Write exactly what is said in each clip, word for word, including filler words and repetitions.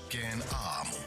Sykkeen aamu.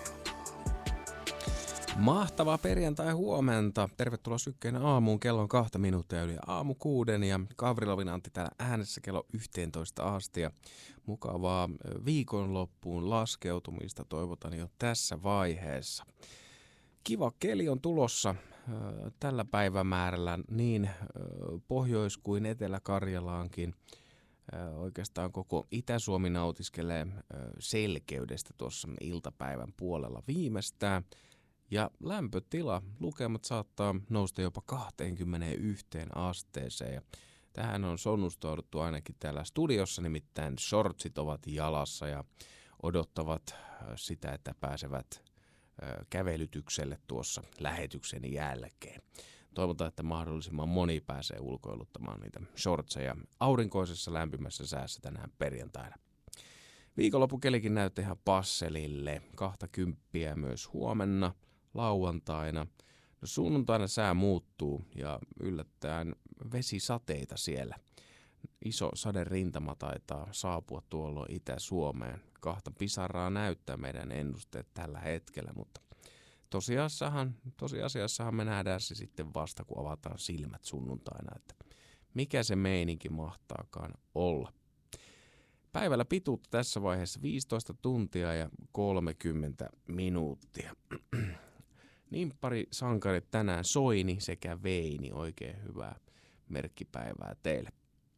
Mahtavaa perjantai-huomenta. Tervetuloa Sykkeen aamuun. Kello on kahta minuuttia yli aamu kuuden ja Gavrilovin Antti täällä äänessä kello yhteentoista asti. Ja mukavaa viikonloppuun laskeutumista toivotan jo tässä vaiheessa. Kiva keli on tulossa tällä päivämäärällä niin Pohjois- kuin Etelä-Karjalaankin. Oikeastaan koko Itä-Suomi nautiskelee selkeydestä tuossa iltapäivän puolella viimeistään. Ja lämpötila, lukemat saattaa nousta jopa kaksikymmentäyksi asteeseen. Ja tähän on sonnustauduttu ainakin täällä studiossa, nimittäin shortsit ovat jalassa ja odottavat sitä, että pääsevät kävelytykselle tuossa lähetyksen jälkeen. Toivotaan, että mahdollisimman moni pääsee ulkoiluttamaan niitä shortseja aurinkoisessa lämpimässä säässä tänään perjantaina. Viikonloppukelikin näyttää ihan passelille. Kahta kymppiä myös huomenna, lauantaina. No sunnuntaina sää muuttuu ja yllättäen vesisateita siellä. Iso saderintama taitaa saapua tuolla Itä-Suomeen. Kahta pisaraa näyttää meidän ennusteet tällä hetkellä, mutta tosiasiassahan, tosiasiassahan me nähdään se sitten vasta, kun avataan silmät sunnuntaina, että mikä se meininki mahtaakaan olla. Päivällä pituutta tässä vaiheessa viisitoista tuntia ja kolmekymmentä minuuttia. Niin pari sankarit tänään Soini sekä Veini. Oikein hyvää merkkipäivää teille.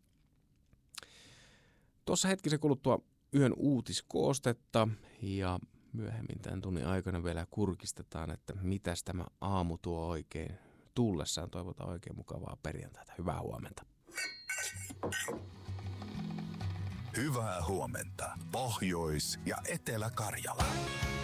Tuossa hetkisen kuluttua yön uutiskoostetta ja myöhemmin tämän tunnin aikana vielä kurkistetaan, että mitäs tämä aamu tuo oikein tullessaan. Toivotaan oikein mukavaa perjantaita. Hyvää huomenta. Hyvää huomenta Pohjois- ja Etelä-Karjala.